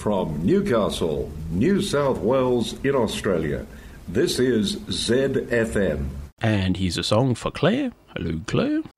from Newcastle, New South Wales in Australia. This is ZFM. And here's a song for Claire. Hello, Claire.